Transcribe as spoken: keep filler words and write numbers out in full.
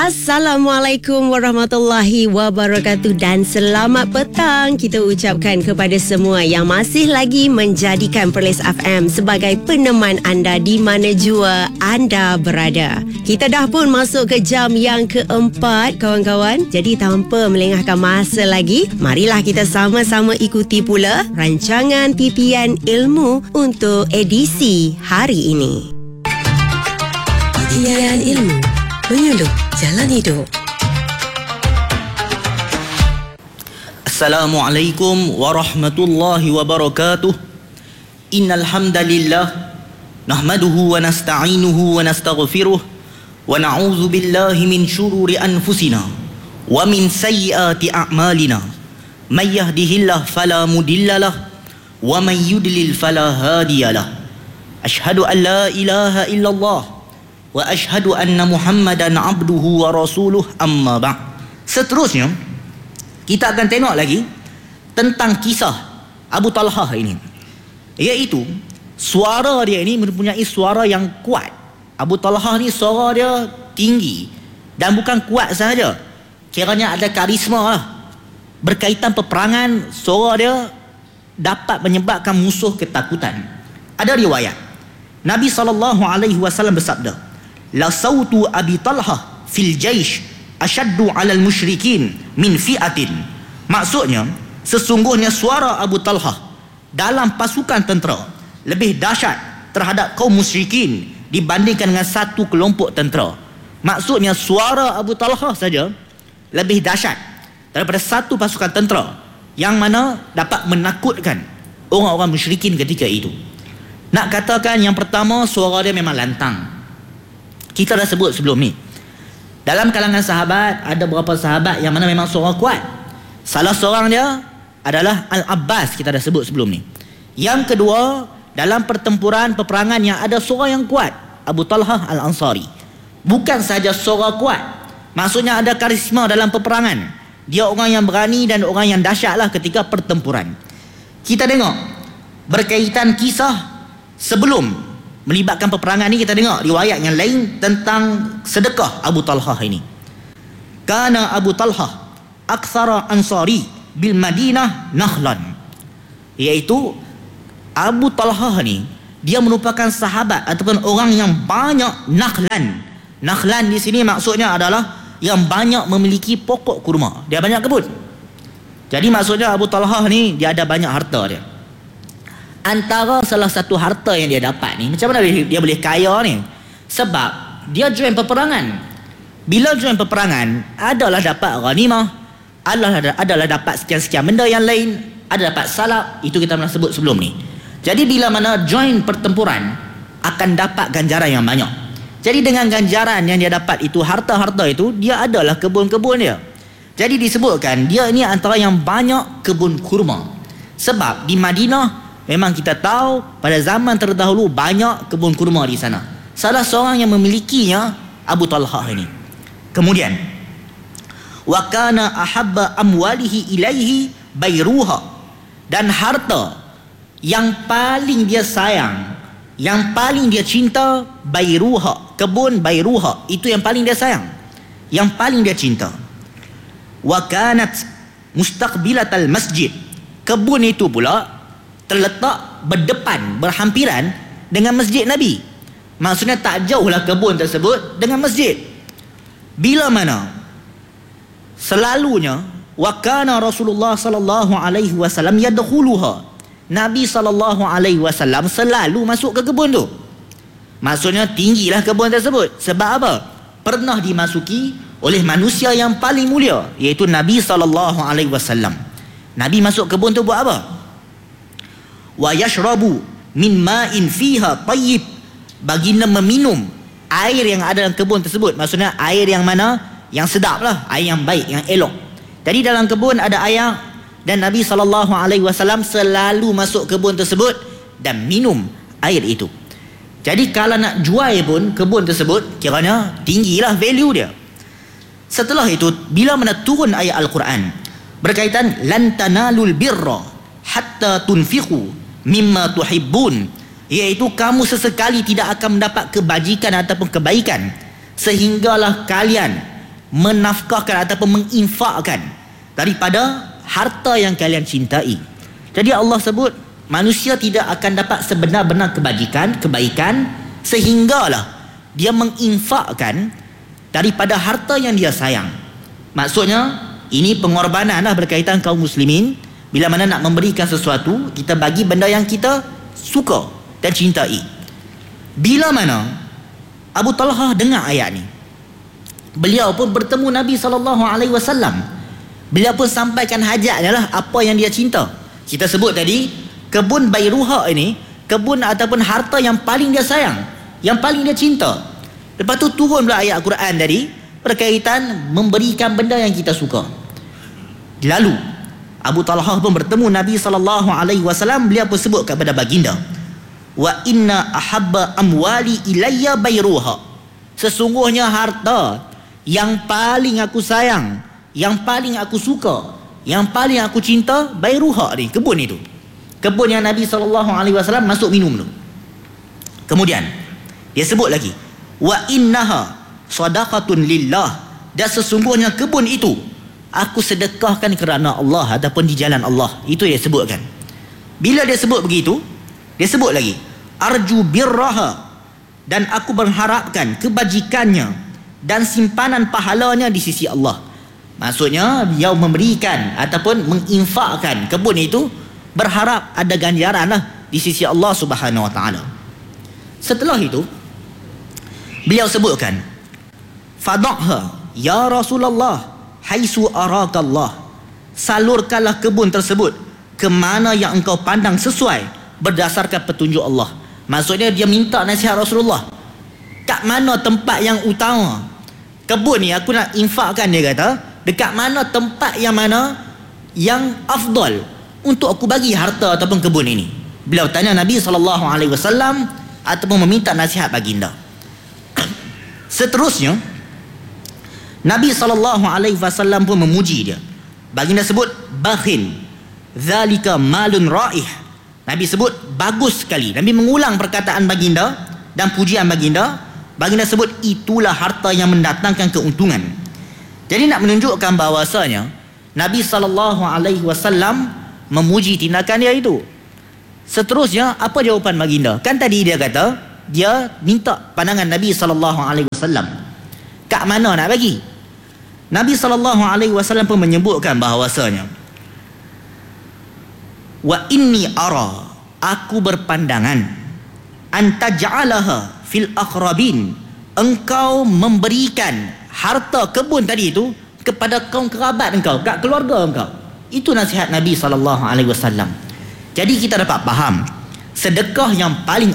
Assalamualaikum warahmatullahi wabarakatuh dan selamat petang kita ucapkan kepada semua yang masih lagi menjadikan Perlis F M sebagai peneman anda di mana jua anda berada. Kita dah pun masuk ke jam yang keempat kawan-kawan. Jadi tanpa melengahkan masa lagi, marilah kita sama-sama ikuti pula rancangan P P N Ilmu untuk edisi hari ini. P P N Ilmu menyuluh jalan hidup. Assalamualaikum warahmatullahi wabarakatuh. Innal hamdalillah nahmaduhu wa nasta'inuhu wa nastaghfiruh wa na'udzu billahi min shururi anfusina wa min sayyiati a'malina. May yahdihillahu fala mudhillalah wa may yudlil fala hadiyalah. Asyhadu an la ilaha illallah wa ashhadu anna Muhammadan abduhu wa rasuluh, amma ba'. Seterusnya kita akan tengok lagi tentang kisah Abu Talhah ini, iaitu suara dia ini mempunyai suara yang kuat. Abu Talhah ni suara dia tinggi dan bukan kuat sahaja, kiranya ada karisma lah. Berkaitan peperangan, suara dia dapat menyebabkan musuh ketakutan. Ada riwayat Nabi sallallahu alaihi wasallam bersabda, la sautu Abi Talhah fil jaish ashaddu 'alal musyrikin min fi'atin. Maksudnya, sesungguhnya suara Abu Talhah dalam pasukan tentera lebih dahsyat terhadap kaum musyrikin dibandingkan dengan satu kelompok tentera. Maksudnya suara Abu Talhah saja lebih dahsyat daripada satu pasukan tentera yang mana dapat menakutkan orang-orang musyrikin ketika itu. Nak katakan yang pertama, suara dia memang lantang. Kita dah sebut sebelum ni, dalam kalangan sahabat ada beberapa sahabat yang mana memang suara kuat. Salah seorang dia adalah Al-Abbas, kita dah sebut sebelum ni. Yang kedua, dalam pertempuran peperangan yang ada suara yang kuat, Abu Talhah Al-Ansari. Bukan sahaja suara kuat, maksudnya ada karisma dalam peperangan. Dia orang yang berani dan orang yang dahsyat lah ketika pertempuran. Kita tengok berkaitan kisah sebelum melibatkan peperangan ni, kita dengar riwayat yang lain tentang sedekah Abu Talhah ini. Kana Abu Talhah aktsara ansari bil Madinah nakhlan, iaitu Abu Talhah ni dia merupakan sahabat ataupun orang yang banyak nakhlan. Nakhlan di sini maksudnya adalah yang banyak memiliki pokok kurma. Dia banyak kebun. Jadi maksudnya Abu Talhah ni dia ada banyak harta dia. Antara salah satu harta yang dia dapat ni, macam mana dia, dia boleh kaya ni? Sebab dia join peperangan. Bila join peperangan, adalah dapat ghanimah, adalah, adalah dapat sekian-sekian benda yang lain, ada dapat salab. Itu kita pernah sebut sebelum ni. Jadi bila mana join pertempuran, akan dapat ganjaran yang banyak. Jadi dengan ganjaran yang dia dapat itu, harta-harta itu, dia adalah kebun-kebun dia. Jadi disebutkan dia ni antara yang banyak kebun kurma. Sebab di Madinah memang kita tahu pada zaman terdahulu banyak kebun kurma di sana. Salah seorang yang memilikinya Abu Talhah ini. Kemudian, wa kana ahabba amwalihi ilaihi bayruha, dan harta yang paling dia sayang, yang paling dia cinta, bayruha, kebun bayruha, itu yang paling dia sayang, yang paling dia cinta. Wa kanat mustaqbilatal masjid, kebun itu pula terletak berdepan, berhampiran dengan masjid Nabi. Maksudnya tak jauhlah kebun tersebut dengan masjid. Bila mana selalunya wa kana Rasulullah sallallahu alaihi wasallam yadkhuluha, Nabi sallallahu alaihi wasallam selalu masuk ke kebun tu. Maksudnya tinggilah kebun tersebut. Sebab apa? Pernah dimasuki oleh manusia yang paling mulia, iaitu Nabi sallallahu alaihi wasallam. Nabi masuk kebun tu buat apa? Wa yashrabu min ma'in fiha tayyib, baginda meminum air yang ada dalam kebun tersebut. Maksudnya air yang mana? Yang sedap lah, air yang baik, yang elok. Jadi dalam kebun ada air, dan Nabi sallallahu alaihi wasallam selalu masuk kebun tersebut dan minum air itu. Jadi kalau nak jual pun kebun tersebut, kiranya tinggilah value dia. Setelah itu, bila mana turun ayat Al-Quran berkaitan lan tanalul birra hatta tunfiqu mimma tuhibbun, iaitu kamu sesekali tidak akan mendapat kebajikan ataupun kebaikan sehinggalah kalian menafkahkan ataupun menginfakkan daripada harta yang kalian cintai. Jadi Allah sebut manusia tidak akan dapat sebenar-benar kebajikan, kebaikan sehinggalah dia menginfakkan daripada harta yang dia sayang. Maksudnya ini pengorbanan lah berkaitan kaum muslimin. Bila mana nak memberikan sesuatu, kita bagi benda yang kita suka dan cintai. Bila mana Abu Talhah dengar ayat ni, beliau pun bertemu Nabi sallallahu alaihi wasallam. Beliau pun sampaikan hajatnya lah, apa yang dia cinta. Kita sebut tadi, kebun Bairuha ini, kebun ataupun harta yang paling dia sayang, yang paling dia cinta. Lepas tu turun pula ayat Quran tadi berkaitan memberikan benda yang kita suka. Lalu Abu Talhah pun bertemu Nabi sallallahu alaihi wasallam. Beliau pun sebut kepada baginda, wa inna ahabba amwali ilayya Bairuha. Sesungguhnya harta yang paling aku sayang, yang paling aku suka, yang paling aku cinta, Bairuha ni, kebun itu. Kebun yang Nabi sallallahu alaihi wasallam masuk minum tu. Kemudian dia sebut lagi, wa innaha sadaqatun lillah. Dan sesungguhnya kebun itu aku sedekahkan kerana Allah ataupun di jalan Allah. Itu dia sebutkan. Bila dia sebut begitu, dia sebut lagi, arju birraha, dan aku berharapkan kebajikannya dan simpanan pahalanya di sisi Allah. Maksudnya dia memberikan ataupun menginfakkan kebun itu, berharap ada ganjaran lah di sisi Allah Subhanahu Wa Taala. Setelah itu beliau sebutkan, fadakha ya Rasulullah haisu arakallah. Salurkanlah kebun tersebut ke mana yang engkau pandang sesuai berdasarkan petunjuk Allah. Maksudnya dia minta nasihat Rasulullah, kat mana tempat yang utama kebun ni aku nak infakkan, dia kata, dekat mana tempat yang mana yang afdal untuk aku bagi harta ataupun kebun ini. Beliau tanya Nabi sallallahu alaihi wasallam ataupun meminta nasihat baginda. Seterusnya Nabi sallallahu alaihi wasallam pun memuji dia. Baginda sebut bakhil, zalika malun raih. Nabi sebut bagus sekali. Nabi mengulang perkataan baginda dan pujian baginda. Baginda sebut itulah harta yang mendatangkan keuntungan. Jadi nak menunjukkan bahawasanya Nabi sallallahu alaihi wasallam memuji tindakan dia itu. Seterusnya apa jawapan baginda? Kan tadi dia kata dia minta pandangan Nabi sallallahu alaihi wasallam, kat mana nak bagi. Nabi sallallahu alaihi wasallam pun menyebutkan bahawasanya, wa inni ara, aku berpandangan, antaj'alaha fil aqrabin, engkau memberikan harta kebun tadi itu kepada kaum kerabat engkau, kat keluarga engkau. Itu nasihat Nabi sallallahu alaihi wasallam. Jadi kita dapat faham, sedekah yang paling